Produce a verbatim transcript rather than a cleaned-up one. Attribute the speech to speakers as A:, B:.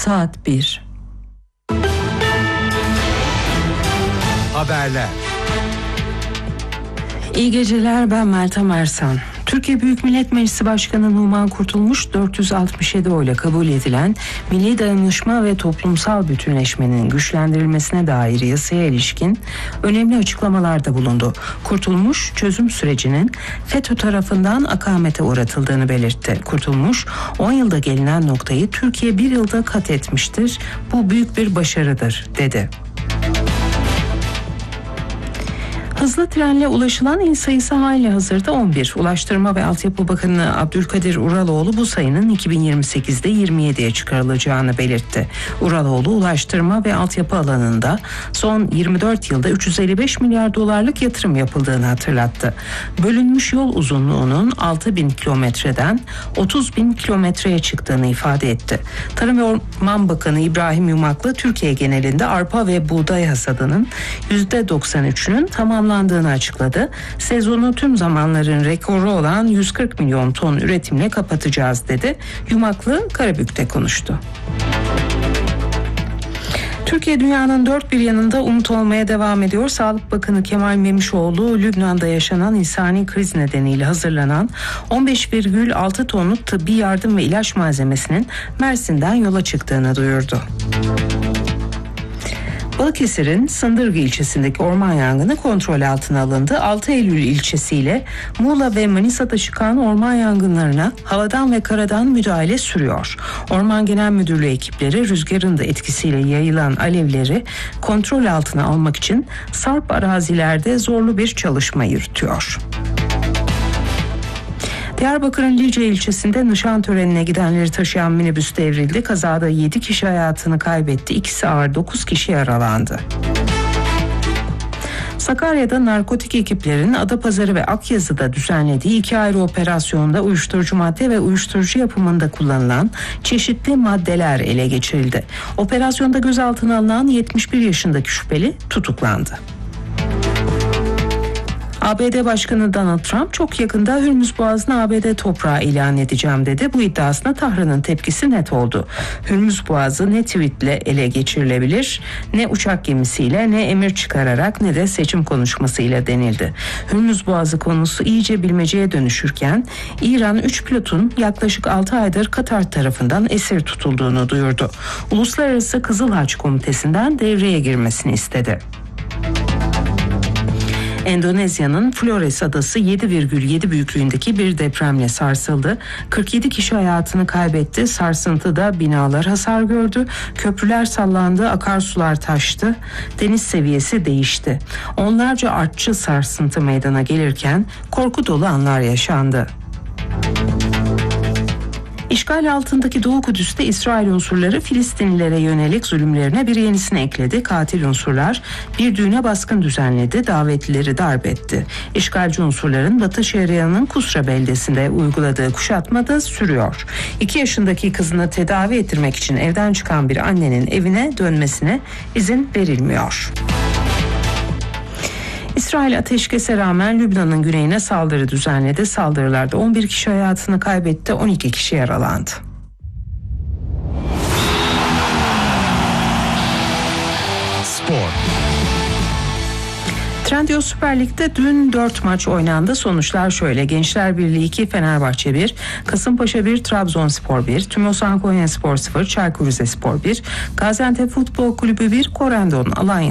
A: Saat bir.
B: Haberler.
A: İyi geceler, ben Meltem Ersan. Türkiye Büyük Millet Meclisi Başkanı Numan Kurtulmuş dört yüz altmış yedi oyla kabul edilen Milli Dayanışma ve Toplumsal Bütünleşmenin güçlendirilmesine dair yasaya ilişkin önemli açıklamalarda bulundu. Kurtulmuş, çözüm sürecinin FETÖ tarafından akamete uğratıldığını belirtti. Kurtulmuş, on yılda gelinen noktayı Türkiye bir yılda kat etmiştir. Bu büyük bir başarıdır, dedi. Hızlı trenle ulaşılan il sayısı hali hazırda on bir. Ulaştırma ve Altyapı Bakanı Abdülkadir Uraloğlu bu sayının iki bin yirmi sekizde yirmi yediye çıkarılacağını belirtti. Uraloğlu, ulaştırma ve altyapı alanında son yirmi dört yılda üç yüz elli beş milyar dolarlık yatırım yapıldığını hatırlattı. Bölünmüş yol uzunluğunun altı bin kilometreden otuz bin kilometreye çıktığını ifade etti. Tarım ve Orman Bakanı İbrahim Yumaklı, Türkiye genelinde arpa ve buğday hasadının yüzde doksan üçünün tamamlandığını açıkladı. Sezonu tüm zamanların rekoru olan yüz kırk milyon ton üretimle kapatacağız, dedi. Yumaklı Karabük'te konuştu. Türkiye dünyanın dört bir yanında umut olmaya devam ediyor. Sağlık Bakanı Kemal Memişoğlu, Lübnan'da yaşanan insani kriz nedeniyle hazırlanan on beş virgül altı tonluk tıbbi yardım ve ilaç malzemesinin Mersin'den yola çıktığını duyurdu. Balıkesir'in Sındırgı ilçesindeki orman yangını kontrol altına alındı. altı Eylül ilçesiyle Muğla ve Manisa'da çıkan orman yangınlarına havadan ve karadan müdahale sürüyor. Orman Genel Müdürlüğü ekipleri rüzgarın da etkisiyle yayılan alevleri kontrol altına almak için sarp arazilerde zorlu bir çalışma yürütüyor. Diyarbakır'ın Lice ilçesinde nişan törenine gidenleri taşıyan minibüs devrildi. Kazada yedi kişi hayatını kaybetti. İkisi ağır, dokuz kişi yaralandı. Sakarya'da narkotik ekiplerin Adapazarı ve Akyazı'da düzenlediği iki ayrı operasyonda uyuşturucu madde ve uyuşturucu yapımında kullanılan çeşitli maddeler ele geçirildi. Operasyonda gözaltına alınan yetmiş bir yaşındaki şüpheli tutuklandı. A B D Başkanı Donald Trump çok yakında Hürmüz Boğazı'nı A B D toprağı ilan edeceğim dedi. Bu iddiasına Tahran'ın tepkisi net oldu. Hürmüz Boğazı ne tweetle ele geçirilebilir, ne uçak gemisiyle, ne emir çıkararak, ne de seçim konuşmasıyla denildi. Hürmüz Boğazı konusu iyice bilmeceye dönüşürken İran üç pilotun yaklaşık altı aydır Katar tarafından esir tutulduğunu duyurdu. Uluslararası Kızıl Haç Komitesi'nden devreye girmesini istedi. Endonezya'nın Flores adası yedi virgül yedi büyüklüğündeki bir depremle sarsıldı. kırk yedi kişi hayatını kaybetti. Sarsıntıda binalar hasar gördü. Köprüler sallandı, akarsular taştı. Deniz seviyesi değişti. Onlarca artçı sarsıntı meydana gelirken korku dolu anlar yaşandı. İşgal altındaki Doğu Kudüs'te İsrail unsurları Filistinlilere yönelik zulümlerine bir yenisini ekledi. Katil unsurlar bir düğüne baskın düzenledi, davetlileri darp etti. İşgalci unsurların Batı Şeria'nın Kusra beldesinde uyguladığı kuşatma da sürüyor. iki yaşındaki kızını tedavi ettirmek için evden çıkan bir annenin evine dönmesine izin verilmiyor. İsrail ateşkese rağmen Lübnan'ın güneyine saldırı düzenledi. Saldırılarda on bir kişi hayatını kaybetti, on iki kişi yaralandı.
B: Spor.
A: Trendyol Süper Lig'de dün dört maç oynandı. Sonuçlar şöyle: Gençler Birliği iki, Fenerbahçe bir, Kasımpaşa bir, Trabzonspor bir, Tümosan Konyaspor sıfır, Çaykur Rizespor bir, Gaziantep Futbol Kulübü bir, Korendon Alanya